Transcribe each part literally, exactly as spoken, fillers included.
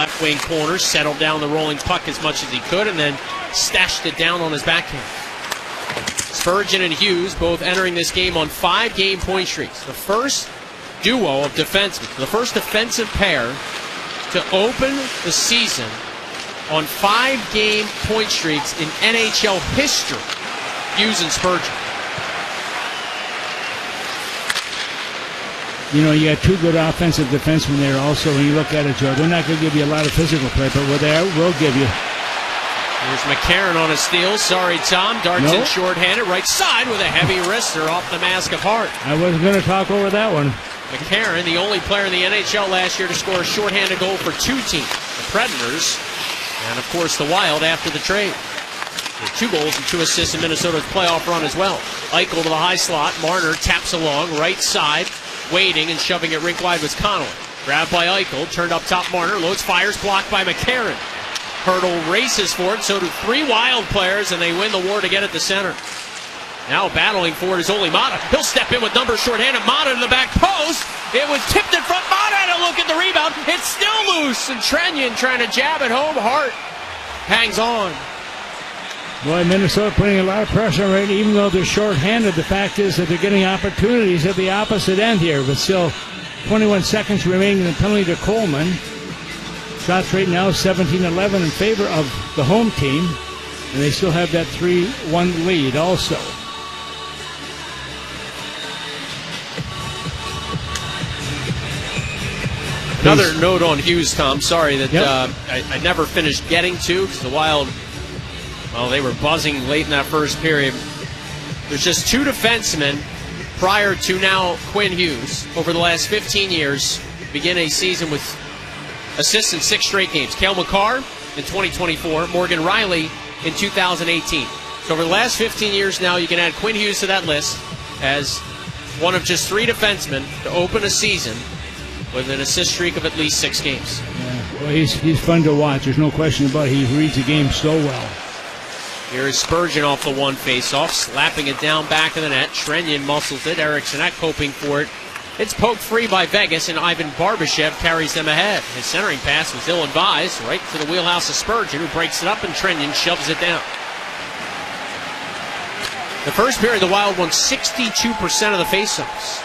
left wing corner, settled down the rolling puck as much as he could, and then stashed it down on his backhand. Spurgeon and Hughes both entering this game on five-game point streaks. The first duo of defensemen, the first defensive pair to open the season on five-game point streaks in N H L history. Hughes and Spurgeon. You know, you got two good offensive defensemen there also. When you look at it, Joe, they're not going to give you a lot of physical play, but what they will give you. Here's McCarron on a steal. Sorry, Tom. Darts no. in shorthanded. Right side with a heavy wrister off the mask of Hart. I wasn't going to talk over that one. McCarron, the only player in the N H L last year to score a shorthanded goal for two teams, the Predators, and of course the Wild after the trade. With two goals and two assists in Minnesota's playoff run as well. Eichel to the high slot. Marner taps along, right side, waiting and shoving it rink wide with Connolly. Grabbed by Eichel, turned up top Marner, loads, fires, blocked by McCarron. Hurdle races for it, so do three Wild players, and they win the war to get it to center. Now battling for it is Olli Maatta. He'll step in with number shorthanded. Maatta to the back post. It was tipped in front. Maatta had a look at the rebound. It's still loose, and Trenyon trying to jab it home. Hart hangs on. Boy, Minnesota putting a lot of pressure on it, even though they're shorthanded. The fact is that they're getting opportunities at the opposite end here, but still twenty-one seconds remaining in the penalty to Coleman. Shots right now seventeen eleven in favor of the home team, and they still have that three one lead also. Another note on Hughes, Tom. Sorry that yep. uh, I, I never finished getting to, because the Wild, well, they were buzzing late in that first period. There's just two defensemen prior to now Quinn Hughes over the last fifteen years begin a season with assists in six straight games. Cale Makar in twenty twenty-four, Morgan Riley in two thousand eighteen. So over the last fifteen years now, you can add Quinn Hughes to that list as one of just three defensemen to open a season with an assist streak of at least six games. Yeah, well, he's, he's fun to watch. There's no question about it. He reads the game so well. Here is Spurgeon off the one face-off, slapping it down back of the net. Trenyon muscles it. Eriksson hoping for it. It's poked free by Vegas, and Ivan Barbashev carries them ahead. His centering pass was ill-advised, right to the wheelhouse of Spurgeon, who breaks it up, and Trenyon shoves it down. The first period, the Wild won sixty-two percent of the faceoffs.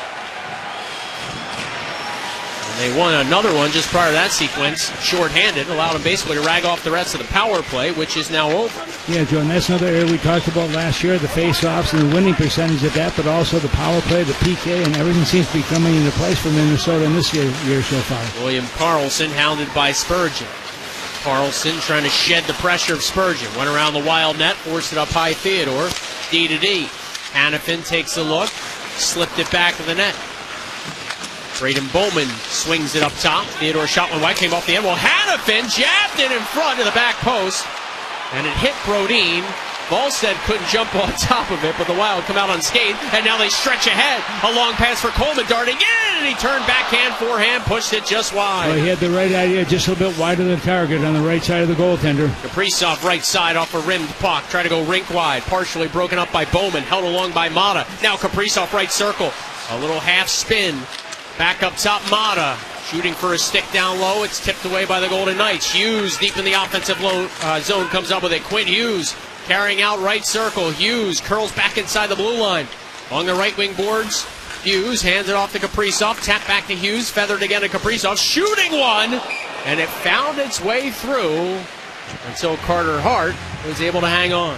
They won another one just prior to that sequence, shorthanded, allowed them basically to rag off the rest of the power play, which is now over. Yeah, Joe, and that's another area we talked about last year, the face-offs and the winning percentage of that, but also the power play, the P K, and everything seems to be coming into place for Minnesota in this year, year so far. William Karlsson hounded by Spurgeon. Karlsson trying to shed the pressure of Spurgeon. Went around the Wild net, forced it up high Theodore, D to D. Hanifin takes a look, slipped it back of the net. Braden Bowman swings it up top. Theodore shot one wide, came off the end. Well, Hanifin jabbed it in front of the back post, and it hit Brodin. Volstead couldn't jump on top of it, but the Wild come out unscathed, and now they stretch ahead. A long pass for Coleman, darting in, and he turned backhand, forehand, pushed it just wide. Well, he had the right idea, just a little bit wider than the target on the right side of the goaltender. Kaprizov right side off a rimmed puck, try to go rink wide, partially broken up by Bowman, held along by Maatta. Now Kaprizov right circle, a little half spin. Back up top, Maatta shooting for a stick down low. It's tipped away by the Golden Knights. Hughes deep in the offensive low, uh, zone comes up with it. Quinn Hughes carrying out right circle. Hughes curls back inside the blue line. Along the right wing boards, Hughes hands it off to Kaprizov. Tap back to Hughes, feathered again to Kaprizov. Shooting one, and it found its way through until Carter Hart was able to hang on.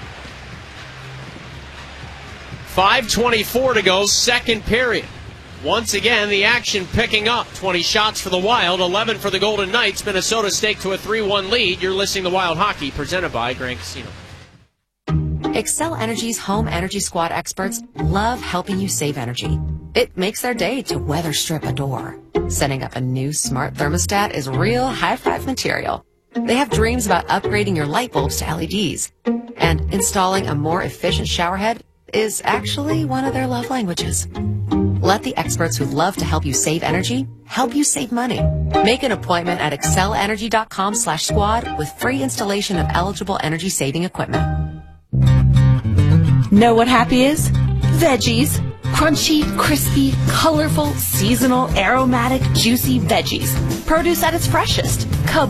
five twenty-four to go, second period. Once again, the action picking up. twenty shots for the Wild, eleven for the Golden Knights. Minnesota staked to a three one lead. You're listening to Wild Hockey, presented by Grand Casino. Xcel Energy's Home Energy Squad experts love helping you save energy. It makes their day to weather strip a door. Setting up a new smart thermostat is real high-five material. They have dreams about upgrading your light bulbs to L E Ds. And installing a more efficient showerhead is actually one of their love languages. Let the experts who love to help you save energy help you save money. Make an appointment at accelenergy.com slash squad with free installation of eligible energy saving equipment. Know what happy is? Veggies. Crunchy, crispy, colorful, seasonal, aromatic, juicy veggies. Produce at its freshest.